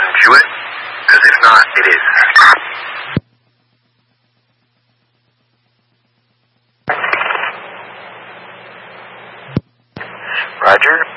chew it? Because if not, it is. Roger.